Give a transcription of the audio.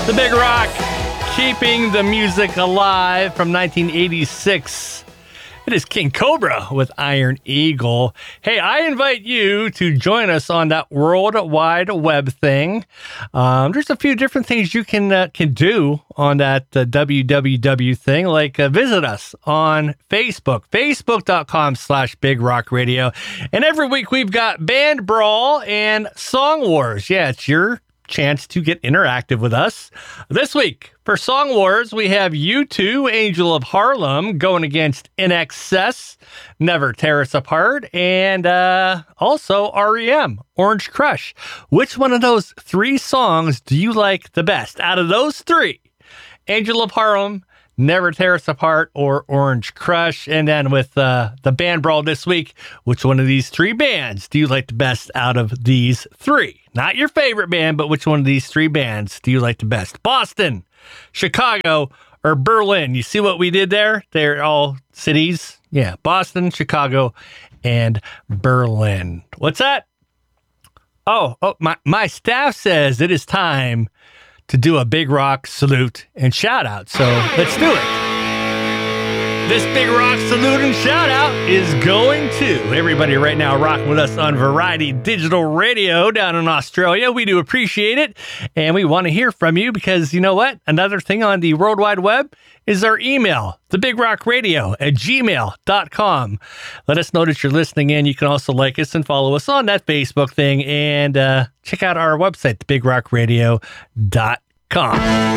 The Big Rock, keeping the music alive from 1986. It is King Cobra with Iron Eagle. Hey, I invite you to join us on that World Wide Web thing. There's a few different things you can do on that www thing, like visit us on Facebook, facebook.com/Big Rock Radio. And every week we've got Band Brawl and Song Wars. Yeah, it's your chance to get interactive with us. This week, for Song Wars, we have U2, Angel of Harlem, going against INXS, Never Tear Us Apart, and also REM, Orange Crush. Which one of those three songs do you like the best? Out of those three, Angel of Harlem, Never Tear Us Apart, or Orange Crush? And then with the Band Brawl this week, which one of these three bands do you like the best out of these three? Not your favorite band, but which one of these three bands do you like the best? Boston, Chicago, or Berlin? You see what we did there? They're all cities. Yeah, Boston, Chicago, and Berlin. What's that? Oh, my staff says it is time to do a Big Rock salute and shout out. So let's do it. This Big Rock salute and shout out is going to everybody right now rocking with us on Variety Digital Radio down in Australia. We do appreciate it. And we want to hear from you because you know what? Another thing on the World Wide Web is our email, thebigrockradio@gmail.com. Let us know that you're listening in. You can also like us and follow us on that Facebook thing and check out our website, thebigrockradio.com.